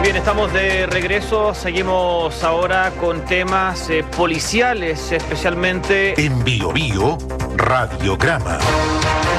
bien, estamos de regreso. Seguimos ahora con temas policiales, especialmente En Bio Bio, Radiograma.